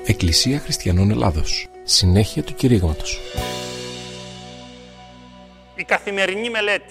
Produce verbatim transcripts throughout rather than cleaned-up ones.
Εκκλησία Χριστιανών Ελλάδος. Συνέχεια του κηρύγματος. Η καθημερινή μελέτη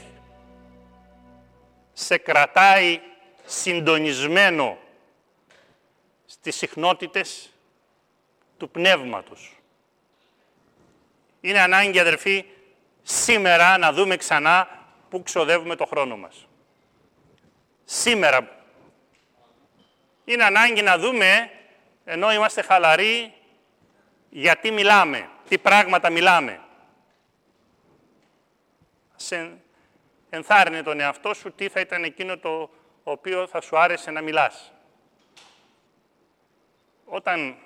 σε κρατάει συντονισμένο στις συχνότητες του πνεύματος. Είναι ανάγκη, αδερφοί, σήμερα να δούμε ξανά πού ξοδεύουμε το χρόνο μας. Σήμερα είναι ανάγκη να δούμε, ενώ είμαστε χαλαροί, γιατί μιλάμε, τι πράγματα μιλάμε. Σε ενθάρρυνε τον εαυτό σου τι θα ήταν εκείνο το οποίο θα σου άρεσε να μιλάς. Όταν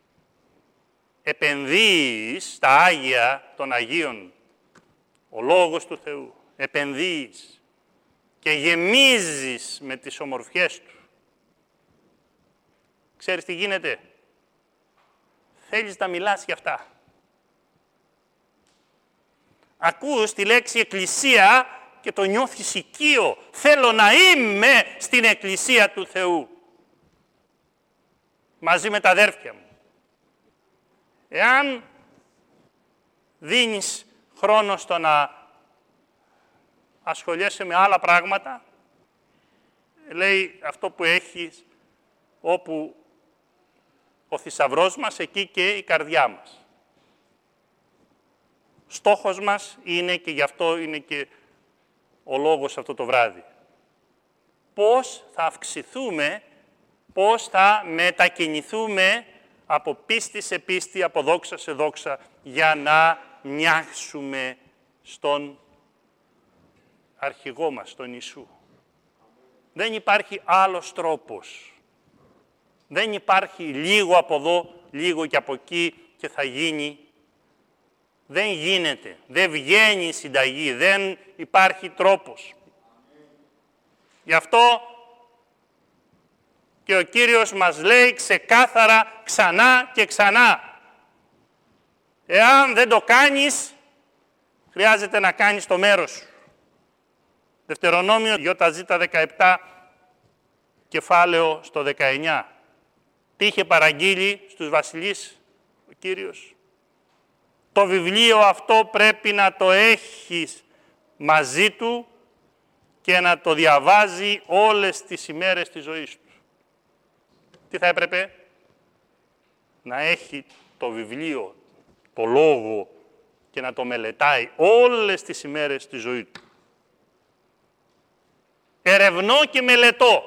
επενδύεις στα Άγια των Αγίων, ο Λόγος του Θεού, επενδύεις και γεμίζεις με τις ομορφιές Του, ξέρεις τι γίνεται? Θέλεις να μιλάς για αυτά. Ακούς τη λέξη εκκλησία και το νιώθεις οικείο. Θέλω να είμαι στην εκκλησία του Θεού. Μαζί με τα αδέρφια μου. Εάν δίνεις χρόνο στο να ασχολιέσαι με άλλα πράγματα, λέει αυτό που έχεις, όπου ο θησαυρός μας, εκεί και η καρδιά μας. Στόχος μας είναι, και γι' αυτό είναι και ο λόγος αυτό το βράδυ, πώς θα αυξηθούμε, πώς θα μετακινηθούμε από πίστη σε πίστη, από δόξα σε δόξα, για να μοιάσουμε στον αρχηγό μας, τον Ιησού. Δεν υπάρχει άλλος τρόπος. Δεν υπάρχει λίγο από εδώ, λίγο και από εκεί και θα γίνει. Δεν γίνεται. Δεν βγαίνει η συνταγή. Δεν υπάρχει τρόπος. Γι' αυτό και ο Κύριος μας λέει ξεκάθαρα ξανά και ξανά. Εάν δεν το κάνεις, χρειάζεται να κάνεις το μέρος σου. Δευτερονόμιο ΙΖ δεκαεπτά, κεφάλαιο στο δεκαεννιά. Τι είχε παραγγείλει στους βασιλείς ο Κύριος? Το βιβλίο αυτό πρέπει να το έχεις μαζί του και να το διαβάζει όλες τις ημέρες της ζωής του. Τι θα έπρεπε? Να έχει το βιβλίο, το λόγο, και να το μελετάει όλες τις ημέρες της ζωής του. Ερευνώ και μελετώ.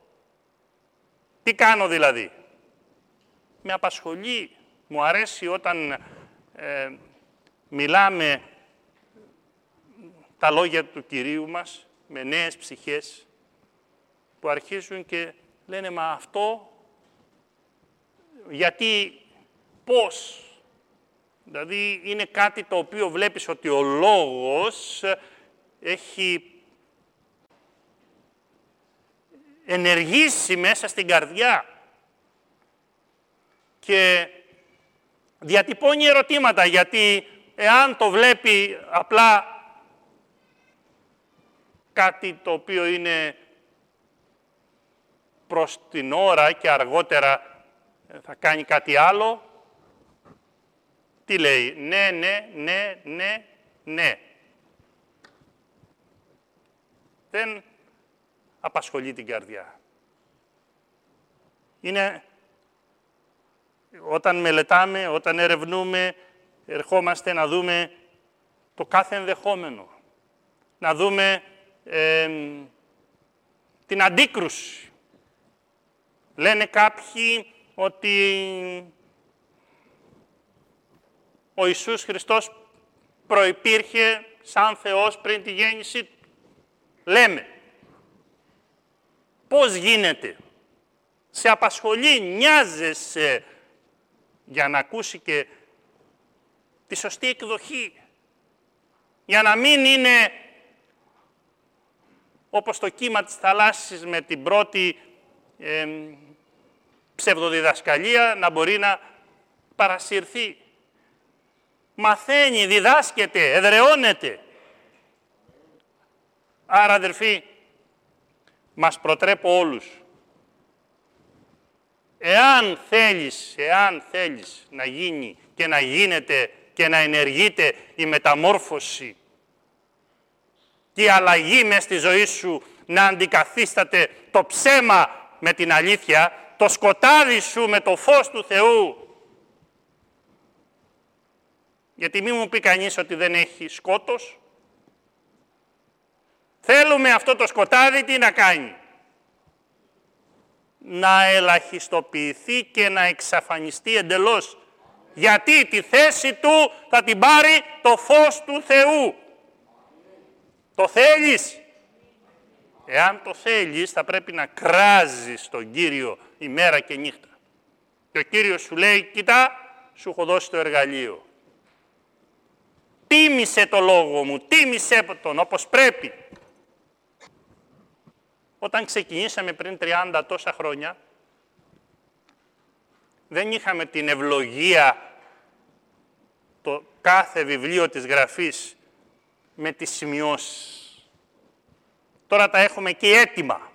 Τι κάνω δηλαδή? Με απασχολεί, μου αρέσει όταν ε, μιλάμε τα λόγια του Κυρίου μας με νέες ψυχές που αρχίζουν και λένε «Μα αυτό, γιατί, πώς?» Δηλαδή είναι κάτι το οποίο βλέπεις ότι ο λόγος έχει ενεργήσει μέσα στην καρδιά και διατυπώνει ερωτήματα, γιατί εάν το βλέπει απλά κάτι το οποίο είναι προς την ώρα και αργότερα θα κάνει κάτι άλλο, τι λέει? Ναι, ναι, ναι, ναι, ναι. Δεν απασχολεί την καρδιά. Είναι όταν μελετάμε, όταν ερευνούμε, ερχόμαστε να δούμε το κάθε ενδεχόμενο. Να δούμε ε, την αντίκρουση. Λένε κάποιοι ότι ο Ιησούς Χριστός προϋπήρχε σαν Θεός πριν τη γέννησή Του. Λέμε. Πώς γίνεται? Σε απασχολεί, νοιάζεσαι για να ακούσει και τη σωστή εκδοχή. Για να μην είναι όπως το κύμα της θαλάσσης με την πρώτη ε, ψευδοδιδασκαλία να μπορεί να παρασυρθεί. Μαθαίνει, διδάσκεται, εδραιώνεται. Άρα, αδερφοί, μας προτρέπω όλους Εάν θέλεις, εάν θέλεις να γίνει και να γίνεται και να ενεργείται η μεταμόρφωση και η αλλαγή μες στη ζωή σου, να αντικαθίσταται το ψέμα με την αλήθεια, το σκοτάδι σου με το φως του Θεού. Γιατί μη μου πει κανείς ότι δεν έχει σκότος. Θέλουμε αυτό το σκοτάδι τι να κάνει? Να ελαχιστοποιηθεί και να εξαφανιστεί εντελώς. Γιατί τη θέση του θα την πάρει το φως του Θεού. Το θέλεις? Εάν το θέλεις, θα πρέπει να κράζεις τον Κύριο ημέρα και νύχτα. Και ο Κύριος σου λέει, κοίτα, σου έχω δώσει το εργαλείο. Τίμησε το λόγο μου, τίμησε τον όπως πρέπει. Όταν ξεκινήσαμε πριν τριάντα τόσα χρόνια, δεν είχαμε την ευλογία το κάθε βιβλίο της Γραφής με τις σημειώσεις. Τώρα τα έχουμε και έτοιμα.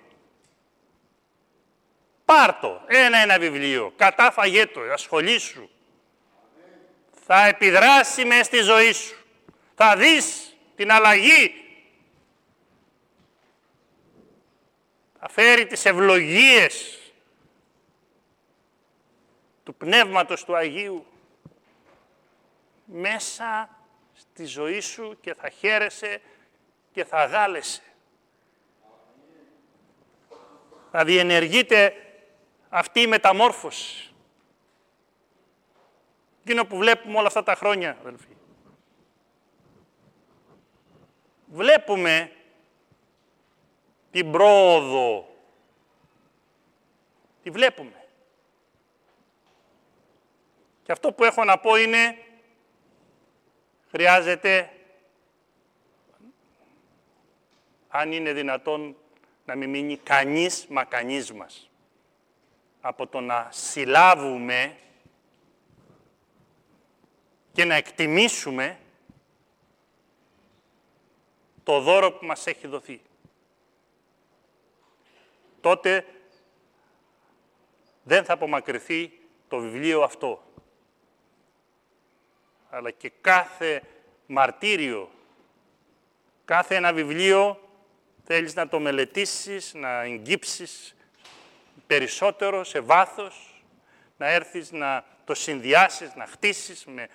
Πάρ' το, ένα-ένα βιβλίο, κατάφαγέ το, ασχολήσου. Θα επιδράσει μες στη ζωή σου. Θα δεις την αλλαγή. Θα φέρει τις ευλογίες του Πνεύματος του Αγίου μέσα στη ζωή σου και θα χαίρεσαι και θα γάλεσαι. Θα διενεργείται αυτή η μεταμόρφωση. Εκείνο που βλέπουμε όλα αυτά τα χρόνια, αδελφοί. Βλέπουμε την πρόοδο. Τη βλέπουμε. Και αυτό που έχω να πω είναι, χρειάζεται, αν είναι δυνατόν, να μην μείνει κανείς μα κανείς μας από το να συλλάβουμε και να εκτιμήσουμε το δώρο που μας έχει δοθεί. Τότε δεν θα απομακρυνθεί το βιβλίο αυτό. Αλλά και κάθε μαρτύριο, κάθε ένα βιβλίο θέλεις να το μελετήσεις, να εγγύψεις περισσότερο σε βάθος, να έρθεις να το συνδυάσεις, να χτίσεις με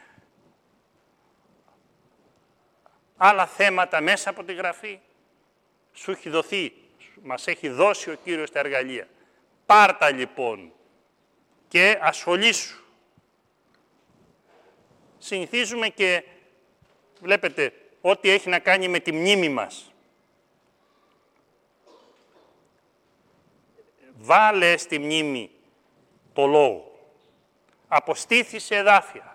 άλλα θέματα μέσα από τη Γραφή. Σου έχει δοθεί, μας έχει δώσει ο Κύριος τα εργαλεία. Πάρτα λοιπόν και ασχολήσου. Συνηθίζουμε και βλέπετε ό,τι έχει να κάνει με τη μνήμη μας. Βάλε στη μνήμη το λόγο. Αποστήθησε εδάφια.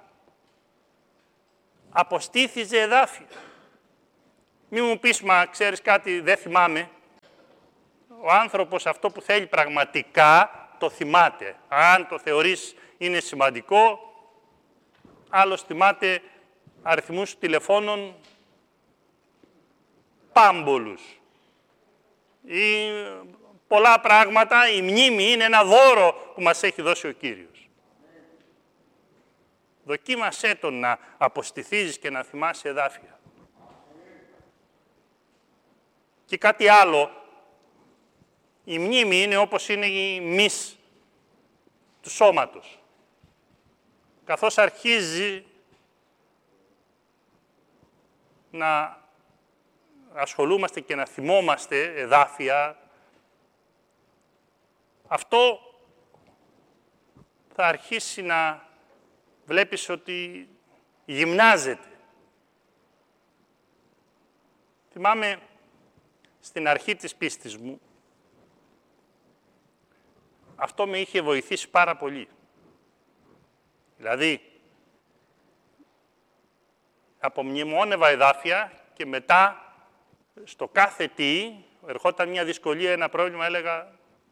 Αποστήθησε εδάφια. Μη μου πεις, μα ξέρεις κάτι, δεν θυμάμαι. Ο άνθρωπος αυτό που θέλει πραγματικά το θυμάται. Αν το θεωρείς είναι σημαντικό, άλλος θυμάται αριθμούς τηλεφώνων πάμπολους. Ή πολλά πράγματα, η μνήμη είναι ένα δώρο που μας έχει δώσει ο Κύριος. Δοκίμασέ τον να αποστηθίζεις και να θυμάσαι εδάφια. Και κάτι άλλο, η μνήμη είναι όπως είναι η μυς του σώματος. Καθώς αρχίζει να ασχολούμαστε και να θυμόμαστε εδάφια, αυτό θα αρχίσει να βλέπεις ότι γυμνάζεται. Θυμάμαι στην αρχή της πίστης μου, αυτό με είχε βοηθήσει πάρα πολύ. Δηλαδή, απομνημόνευα εδάφια και μετά στο κάθε τι, ερχόταν μια δυσκολία, ένα πρόβλημα, έλεγα,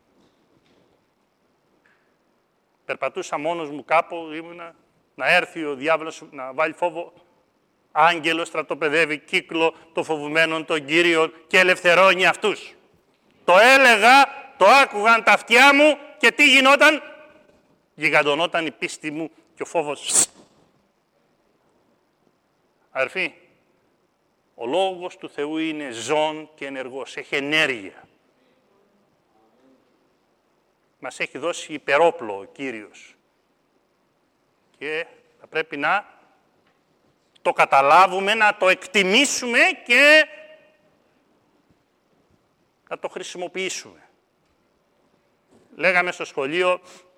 περπατούσα μόνος μου κάπου, ήμουνα, να έρθει ο διάβολος να βάλει φόβο. Άγγελος στρατοπεδεύει κύκλο των φοβουμένων των Κύριων και ελευθερώνει αυτούς. Το έλεγα, το άκουγαν τα αυτιά μου και τι γινόταν? γιγαντωνόταν η πίστη μου και ο φόβος. Αδερφοί, ο Λόγος του Θεού είναι ζών και ενεργός, έχει ενέργεια. Μας έχει δώσει υπερόπλο ο Κύριος. Και θα πρέπει να το καταλάβουμε, να το εκτιμήσουμε και να το χρησιμοποιήσουμε. Λέγαμε στο σχολείο,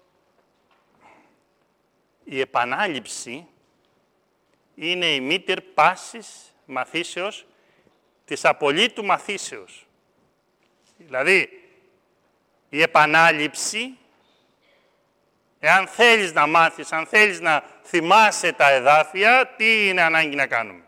η επανάληψη είναι η μήτηρ πάσης μαθήσεως της απολύτου μαθήσεως. Δηλαδή, η επανάληψη, εάν θέλεις να μάθεις, αν θέλεις να θυμάσαι τα εδάφια, τι είναι ανάγκη να κάνουμε?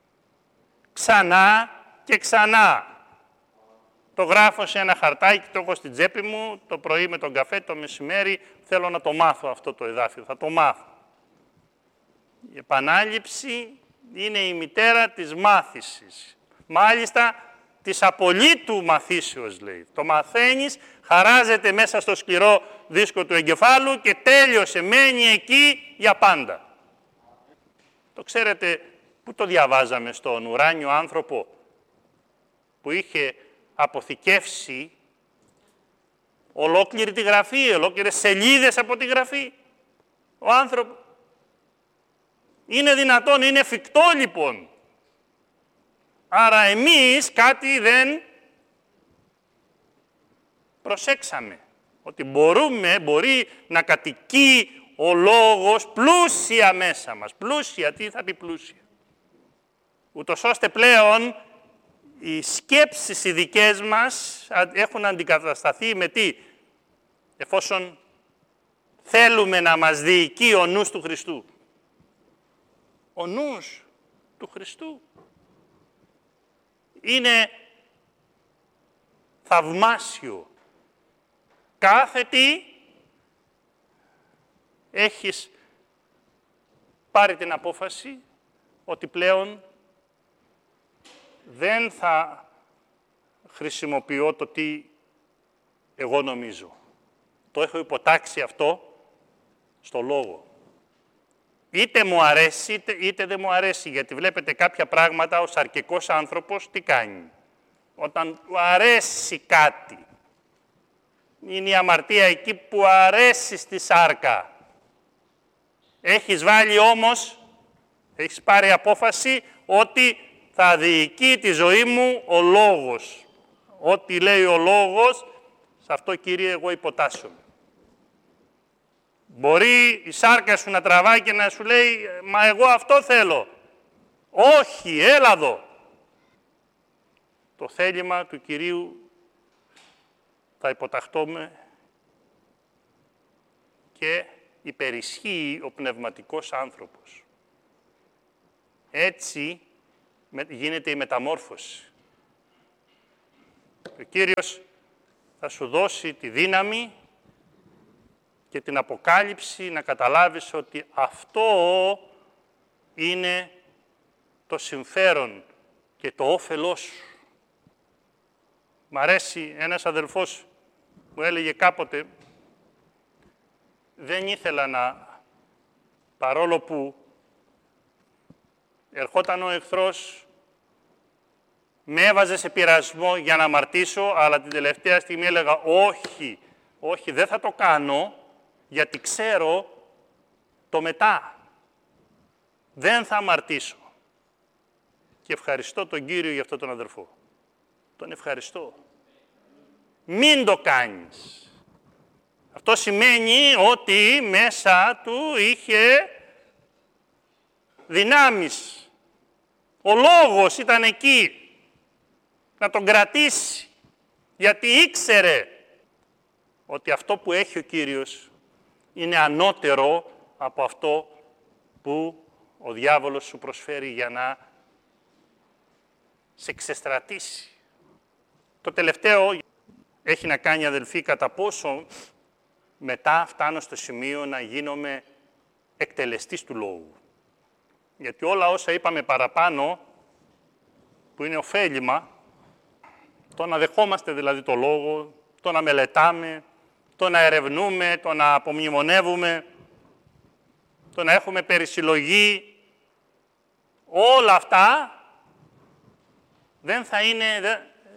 Ξανά και ξανά. Το γράφω σε ένα χαρτάκι, το έχω στην τσέπη μου, το πρωί με τον καφέ, το μεσημέρι, θέλω να το μάθω αυτό το εδάφιο, θα το μάθω. Η επανάληψη είναι η μητέρα της μάθησης. Μάλιστα, της απολύτου μαθήσεως, λέει. Το μαθαίνεις, χαράζεται μέσα στο σκληρό δίσκο του εγκεφάλου και τέλειωσε, μένει εκεί για πάντα. Το ξέρετε, πού το διαβάζαμε? Στον ουράνιο άνθρωπο που είχε αποθηκεύσει ολόκληρη τη γραφή, ολόκληρες σελίδες από τη γραφή. Ο άνθρωπος. Είναι δυνατόν, είναι εφικτό λοιπόν. Άρα εμείς κάτι δεν προσέξαμε. Ότι μπορούμε, μπορεί να κατοικεί ο Λόγος πλούσια μέσα μας. Πλούσια, τι θα πει πλούσια? Ούτως ώστε πλέον οι σκέψεις οι δικές μας έχουν αντικατασταθεί με τι? Εφόσον θέλουμε να μας διοικεί ο νους του Χριστού. Ο νους του Χριστού είναι θαυμάσιο. Κάθε τι έχεις πάρει την απόφαση ότι πλέον δεν θα χρησιμοποιώ το τι εγώ νομίζω. Το έχω υποτάξει αυτό στο Λόγο. Είτε μου αρέσει, είτε, είτε δεν μου αρέσει, γιατί βλέπετε κάποια πράγματα ο σαρκικός άνθρωπος τι κάνει? Όταν του αρέσει κάτι, είναι η αμαρτία εκεί που αρέσει στη σάρκα. Έχεις βάλει όμως, έχεις πάρει απόφαση ότι θα διοικεί τη ζωή μου ο Λόγος. Ό,τι λέει ο Λόγος, σε αυτό, Κύριε, εγώ υποτάσσομαι. Μπορεί η σάρκα σου να τραβάει και να σου λέει, μα εγώ αυτό θέλω. Όχι, έλα εδώ. Το θέλημα του Κυρίου θα υποταχτούμε και υπερισχύει ο πνευματικός άνθρωπος. Έτσι γίνεται η μεταμόρφωση. Ο Κύριος θα σου δώσει τη δύναμη και την αποκάλυψη να καταλάβεις ότι αυτό είναι το συμφέρον και το όφελός σου. Μ' αρέσει ένας αδελφός μου έλεγε κάποτε, δεν ήθελα να, παρόλο που ερχόταν ο εχθρός, με έβαζε σε πειρασμό για να αμαρτήσω, αλλά την τελευταία στιγμή έλεγα όχι, όχι, δεν θα το κάνω, γιατί ξέρω το μετά. Δεν θα αμαρτήσω. Και ευχαριστώ τον Κύριο για αυτόν τον αδερφό. Τον ευχαριστώ. Μην το κάνεις. Αυτό σημαίνει ότι μέσα του είχε δυνάμεις. Ο Λόγος ήταν εκεί να τον κρατήσει. Γιατί ήξερε ότι αυτό που έχει ο Κύριος είναι ανώτερο από αυτό που ο διάβολος σου προσφέρει για να σε ξεστρατήσει. Το τελευταίο έχει να κάνει, αδελφοί, κατά πόσο μετά φτάνω στο σημείο να γίνομαι εκτελεστής του Λόγου. Γιατί όλα όσα είπαμε παραπάνω, που είναι ωφέλιμα, το να δεχόμαστε δηλαδή το Λόγο, το να μελετάμε, το να ερευνούμε, το να απομνημονεύουμε, το να έχουμε περισυλλογή, όλα αυτά δεν θα είναι δε,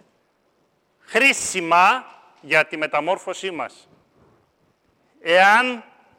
χρήσιμα για τη μεταμόρφωσή μας, εάν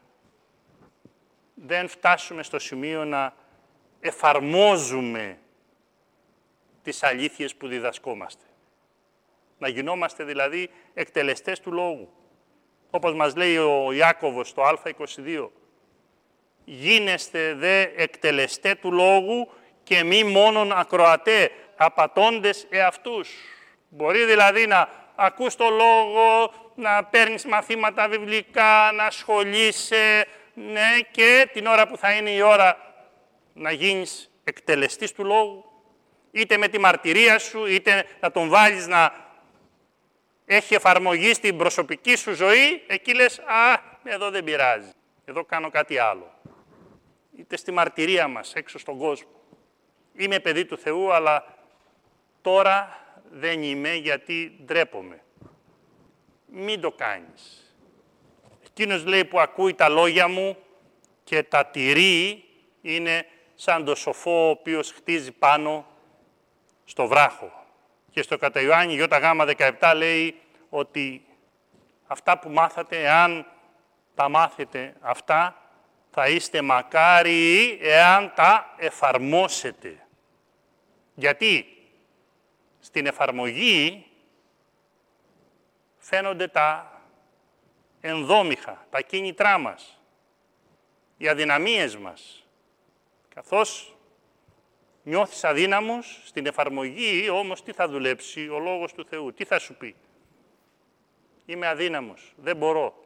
δεν φτάσουμε στο σημείο να εφαρμόζουμε τις αλήθειες που διδασκόμαστε. Να γινόμαστε δηλαδή εκτελεστές του Λόγου. Όπως μας λέει ο Ιάκωβος στο Α είκοσι δύο. Γίνεστε δε εκτελεστέ του Λόγου και μη μόνον ακροατέ, απατώντες εαυτούς. Μπορεί δηλαδή να ακούς το Λόγο, να παίρνεις μαθήματα βιβλικά, να ασχολείσαι, ναι, και την ώρα που θα είναι η ώρα να γίνεις εκτελεστής του Λόγου, είτε με τη μαρτυρία σου, είτε να τον βάλεις να έχει εφαρμογή στην προσωπική σου ζωή, εκεί λες, α, εδώ δεν πειράζει, εδώ κάνω κάτι άλλο. Είτε στη μαρτυρία μας, έξω στον κόσμο. Είμαι παιδί του Θεού, αλλά τώρα δεν είμαι γιατί ντρέπομαι. Μην το κάνεις. Εκείνος λέει που ακούει τα λόγια μου και τα τηρεί, είναι σαν το σοφό ο οποίος χτίζει πάνω στο βράχο. Και στο κατά Ιωάννη Ι δεκαεπτά λέει ότι αυτά που μάθατε, εάν τα μάθετε αυτά, θα είστε μακάριοι εάν τα εφαρμόσετε. Γιατί στην εφαρμογή φαίνονται τα ενδόμηχα, τα κίνητρά μας, οι αδυναμίες μας. Καθώς νιώθεις αδύναμος, στην εφαρμογή όμως τι θα δουλέψει ο Λόγος του Θεού, τι θα σου πει. Είμαι αδύναμος, δεν μπορώ.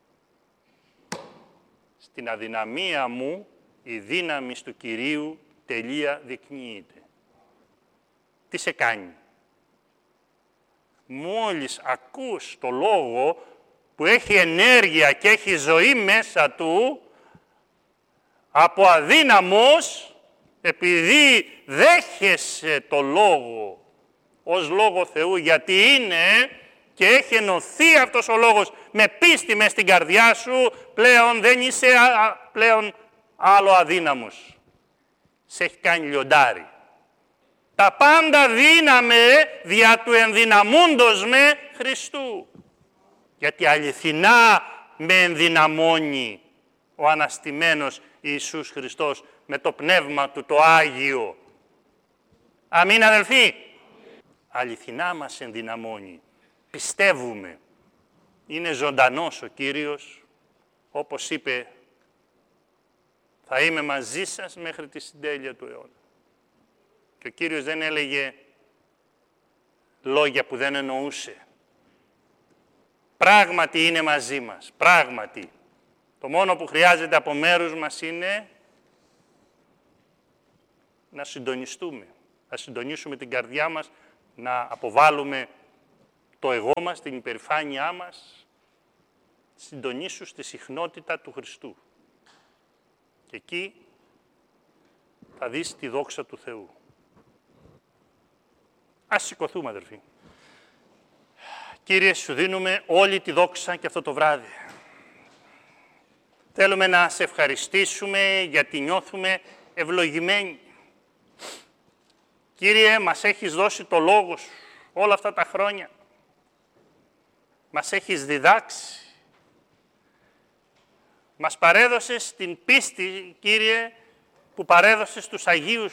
Στην αδυναμία μου η δύναμη του Κυρίου τελεία δεικνύεται. Τι σε κάνει. Μόλις ακούς το Λόγο που έχει ενέργεια και έχει ζωή μέσα του, από αδύναμος, επειδή δέχεσαι το Λόγο ως Λόγο Θεού, γιατί είναι και έχει ενωθεί αυτός ο Λόγος με πίστη μες στην καρδιά σου, πλέον δεν είσαι α, πλέον άλλο αδύναμος. Σε έχει κάνει λιοντάρι. Τα πάντα δύναμε δια του ενδυναμούντος με Χριστού. Γιατί αληθινά με ενδυναμώνει ο αναστημένος Ιησούς Χριστός με το Πνεύμα Του, το Άγιο. Αμήν, αδελφοί. Αληθινά μας ενδυναμώνει. Πιστεύουμε. Είναι ζωντανός ο Κύριος. Όπως είπε, θα είμαι μαζί σας μέχρι τη συντέλεια του αιώνα. Και ο Κύριος δεν έλεγε λόγια που δεν εννοούσε. Πράγματι είναι μαζί μας. Πράγματι. Το μόνο που χρειάζεται από μέρους μας είναι να συντονιστούμε. Να συντονίσουμε την καρδιά μας, να αποβάλουμε το εγώ μας, την υπερηφάνειά μας. Συντονίσου στη συχνότητα του Χριστού. Και εκεί θα δεις τη δόξα του Θεού. Ας σηκωθούμε, αδελφοί. Κύριε, σου δίνουμε όλη τη δόξα και αυτό το βράδυ. Θέλουμε να σε ευχαριστήσουμε γιατί νιώθουμε ευλογημένοι. Κύριε, μας έχεις δώσει το Λόγο σου όλα αυτά τα χρόνια. Μας έχεις διδάξει. Μας παρέδωσες την πίστη, Κύριε, που παρέδωσες στους Αγίους.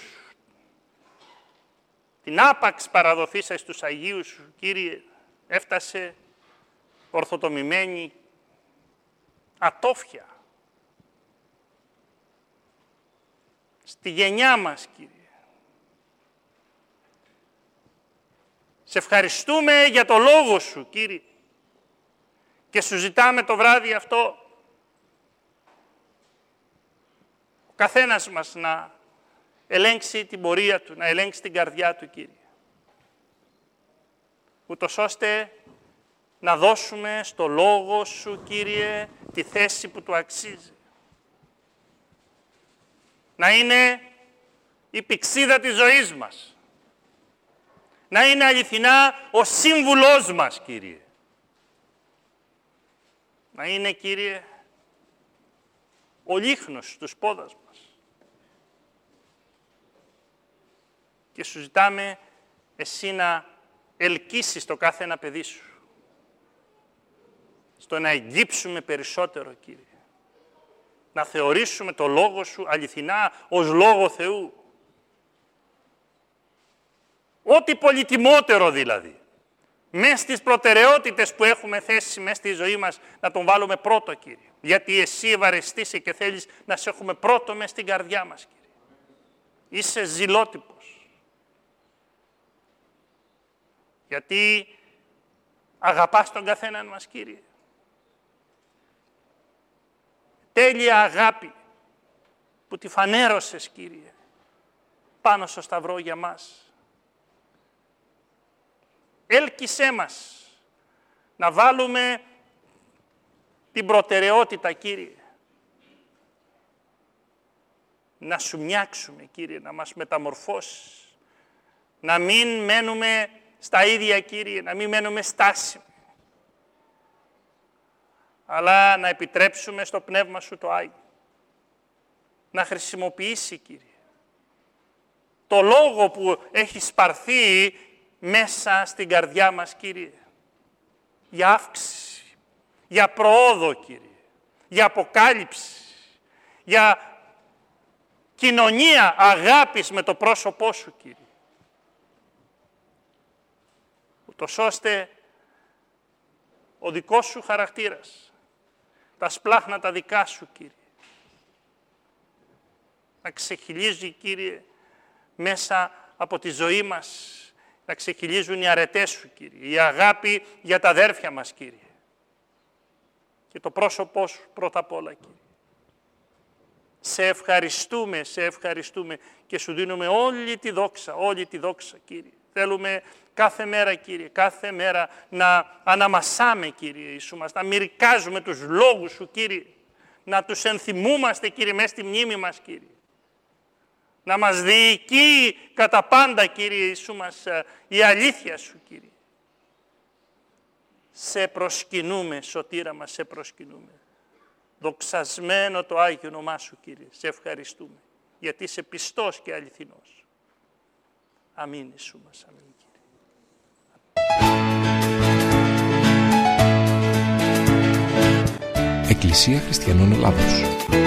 Την άπαξ παραδοθήσα στους Αγίους σου, Κύριε, έφτασε ορθοτομημένη ατόφια. Στη γενιά μας, Κύριε. Σε ευχαριστούμε για το Λόγο σου, Κύριε. Και σου ζητάμε το βράδυ αυτό ο καθένας μας να ελέγξει την πορεία του, να ελέγξει την καρδιά του, Κύριε. Ούτως ώστε να δώσουμε στο Λόγο σου, Κύριε, τη θέση που του αξίζει. Να είναι η πηξίδα της ζωής μας. Να είναι αληθινά ο σύμβουλός μας, Κύριε. να είναι, Κύριε, ο λίχνος στους πόδας μας. Και σου ζητάμε εσύ να ελκύσεις το κάθε ένα παιδί σου, στο να εγγύψουμε περισσότερο, Κύριε. Να θεωρήσουμε το Λόγο Σου αληθινά ως Λόγο Θεού. Ό,τι πολυτιμότερο δηλαδή. Μες στις προτεραιότητες που έχουμε θέσει μέσα στη ζωή μας, να τον βάλουμε πρώτο, Κύριε. Γιατί εσύ ευαρεστείσαι και θέλεις να σε έχουμε πρώτο μέσα στην καρδιά μας, Κύριε. Είσαι ζηλότυπος. Γιατί αγαπάς τον καθέναν μας, Κύριε. Τέλεια αγάπη που τη φανέρωσες, Κύριε, πάνω στο σταυρό για μας. Έλκυσέ μας να βάλουμε την προτεραιότητα, Κύριε. Να σου μοιάξουμε, Κύριε, να μας μεταμορφώσεις. Να μην μένουμε στα ίδια, Κύριε, να μην μένουμε στάσιμοι. Αλλά να επιτρέψουμε στο Πνεύμα Σου το Άγιο να χρησιμοποιήσει, Κύριε, το Λόγο που έχει σπαρθεί μέσα στην καρδιά μας, Κύριε, για αύξηση, για προόδο, Κύριε, για αποκάλυψη, για κοινωνία αγάπης με το πρόσωπό Σου, Κύριε. Ούτως ώστε ο δικός Σου χαρακτήρας, τα σπλάχνα τα δικά Σου, Κύριε, να ξεχυλίζει, Κύριε, μέσα από τη ζωή μας, να ξεχυλίζουν οι αρετές Σου, Κύριε, η αγάπη για τα αδέρφια μας, Κύριε, και το πρόσωπό Σου πρώτα απ' όλα, Κύριε. Σε ευχαριστούμε, σε ευχαριστούμε και Σου δίνουμε όλη τη δόξα, όλη τη δόξα, Κύριε. Θέλουμε κάθε μέρα, Κύριε, κάθε μέρα να αναμασάμε, Κύριε Ιησού μας, να μυρικάζουμε τους λόγους Σου, Κύριε, να τους ενθυμούμαστε, Κύριε, μέσα στη μνήμη μας, Κύριε. Να μας διοικεί κατά πάντα, Κύριε Ιησού μας, η αλήθεια Σου, Κύριε. Σε προσκυνούμε, σωτήρα μας, σε προσκυνούμε. Δοξασμένο το Άγιο όνομά Σου, Κύριε. Σε ευχαριστούμε, γιατί είσαι πιστός και αληθινός. Αμήν, Ιησού μας, αμήν, Κύριε. Εκκλησία Χριστιανών Ελλάδος.